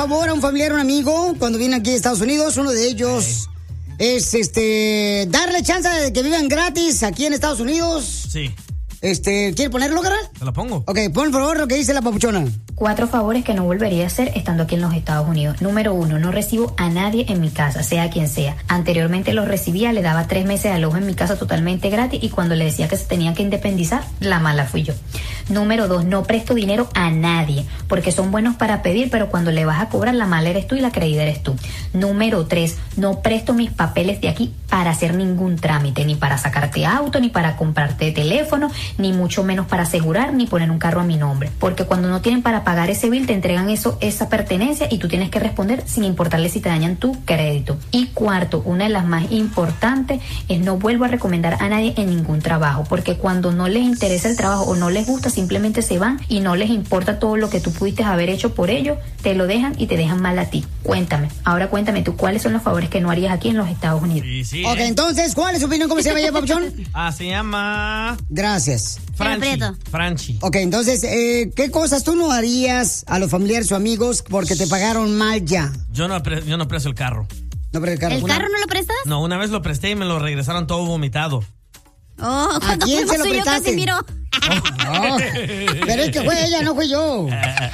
favor a un familiar o un amigo cuando viene aquí a Estados Unidos. Uno de ellos es darle chance de que vivan gratis aquí en Estados Unidos. Sí. ¿Quiere ponerlo, carnal? Te lo pongo. Ok, pon por favor lo que dice la papuchona. 4 favores que no volvería a hacer estando aquí en los Estados Unidos. Número 1, no recibo a nadie en mi casa, sea quien sea. Anteriormente los recibía, le daba 3 meses de alojo en mi casa totalmente gratis y cuando le decía que se tenía que independizar, la mala fui yo. Número 2, no presto dinero a nadie, porque son buenos para pedir, pero cuando le vas a cobrar, la mala eres tú y la creída eres tú. Número 3, no presto mis papeles de aquí para hacer ningún trámite, ni para sacarte auto, ni para comprarte teléfono, ni mucho menos para asegurar, ni poner un carro a mi nombre. Porque cuando no tienen para pagar ese bill, te entregan esa pertenencia y tú tienes que responder sin importarle si te dañan tu crédito. Y cuarto, una de las más importantes es no vuelvo a recomendar a nadie en ningún trabajo, porque cuando no les interesa el trabajo o no les gusta, simplemente se van y no les importa todo lo que tú pudiste haber hecho por ellos, te lo dejan y te dejan mal a ti. Ahora cuéntame tú, ¿cuáles son los favores que no harías aquí en los Estados Unidos? Sí, ok, entonces, ¿cuál es su opinión? ¿Cómo se llama ella, papuchón? Se llama... Gracias. Franchi. Ok, entonces, ¿qué cosas tú no harías a los familiares o amigos porque te pagaron mal ya? Yo no presto el carro. ¿No prestas el carro? ¿El carro no lo prestas? No, una vez lo presté y me lo regresaron todo vomitado. ¿A quién se lo prestaste? No, pero es que fue ella, no fui yo.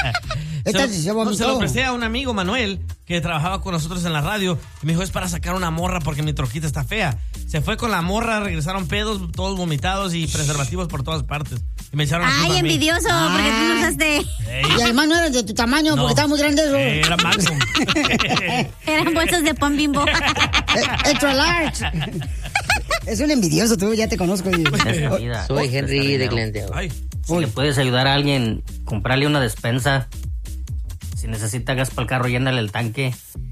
Se lo presté a un amigo, Manuel, que trabajaba con nosotros en la radio. Y me dijo, es para sacar una morra porque mi troquita está fea. Se fue con la morra, regresaron pedos, todos vomitados y preservativos por todas partes. Y me echaron ay, envidioso, porque tú no usaste. Y además no eran de tu tamaño, porque estaba muy grande eso. Era Magnum. Eran bolsas de pan Bimbo. Extra large. Es un envidioso, tú, ya te conozco. Soy Henry de Glendale. Si le puedes ayudar a alguien, comprarle una despensa. Si necesita gas para el carro, llénale el tanque.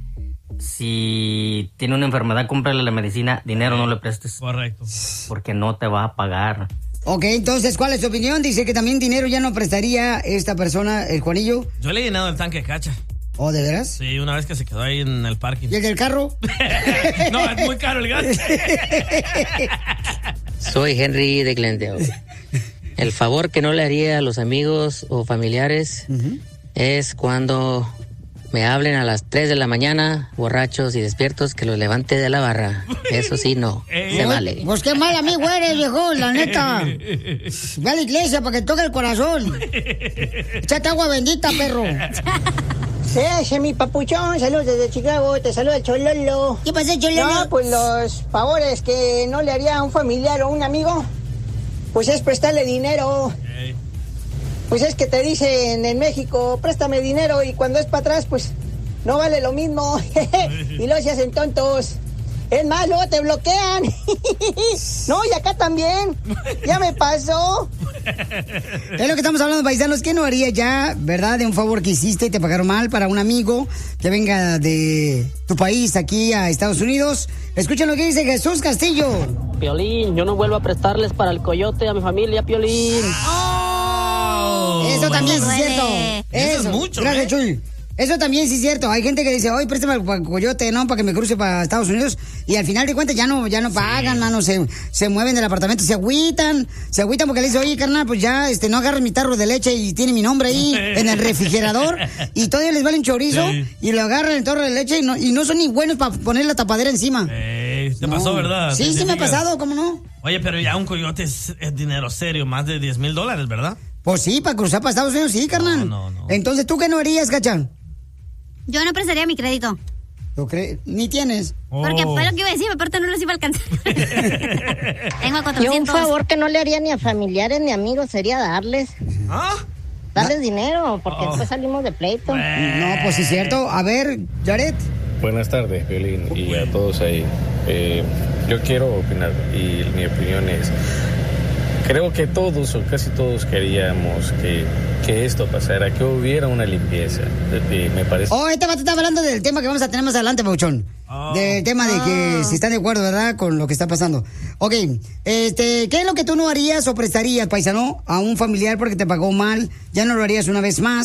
Si tiene una enfermedad, cómprale la medicina. Dinero no le prestes. Correcto. Porque no te va a pagar. Ok, entonces, ¿cuál es tu opinión? Dice que también dinero ya no prestaría esta persona, el Juanillo. Yo le he llenado el tanque, cacha. ¿Oh, de veras? Sí, una vez que se quedó ahí en el parking. ¿Y el del carro? No, es muy caro el gas. Soy Henry de Glendale. El favor que no le haría a los amigos o familiares es cuando me hablen a las 3 de la mañana, borrachos y despiertos, que los levante de la barra. Eso sí, no. Se vale. Pues qué mal amigo eres, viejo, la neta. Ve a la iglesia para que toque el corazón. Échate agua bendita, perro. Sí, mi papuchón, saludos desde Chicago, te saluda el Chololo. ¿Qué pasa, Chololo? No, pues los favores que no le haría a un familiar o un amigo, pues es prestarle dinero. Pues es que te dicen en México, préstame dinero, y cuando es para atrás, pues no vale lo mismo. Y luego se hacen tontos. Es más, luego te bloquean. No, y acá también. Ya me pasó. Es lo que estamos hablando, paisanos. ¿Qué no haría ya, verdad, de un favor que hiciste y te pagaron mal para un amigo que venga de tu país aquí a Estados Unidos? Escuchen lo que dice Jesús Castillo. Piolín, yo no vuelvo a prestarles para el coyote a mi familia, Piolín. Eso también sí es cierto. Eso es mucho. Gracias, Chuy. Eso también sí es cierto. Hay gente que dice, oye, préstame para el coyote, ¿no? Para que me cruce para Estados Unidos. Y al final de cuentas ya no pagan, mano. Se mueven del apartamento, se agüitan porque le dice, oye, carnal, pues ya, no agarres mi tarro de leche y tiene mi nombre ahí en el refrigerador. Y todavía les vale un chorizo y lo agarran el tarro de leche y no son ni buenos para poner la tapadera encima. Te pasó, ¿verdad? Sí, me ha pasado, ¿cómo no? Oye, pero ya un coyote es dinero serio, más de $10,000, ¿verdad? Pues sí, para cruzar para Estados Unidos, sí, carnal. No. Entonces, ¿tú qué no harías, Cachán? Yo no prestaría mi crédito. ¿Lo crees? Ni tienes. Porque fue lo que iba a decir, aparte no los iba a alcanzar. Tengo 400. Yo un favor que no le haría ni a familiares ni amigos sería darles. Darles dinero, porque después salimos de pleito. No, pues sí es cierto. A ver, Jared. Buenas tardes, Violín, y a todos ahí. Yo quiero opinar, y mi opinión es... Creo que todos o casi todos queríamos que esto pasara, que hubiera una limpieza. Me parece... Este vato está hablando del tema que vamos a tener más adelante, Pauchón. Del tema de que si están de acuerdo, ¿verdad? Con lo que está pasando. Ok, ¿qué es lo que tú no harías o prestarías, paisano, a un familiar porque te pagó mal? Ya no lo harías una vez más.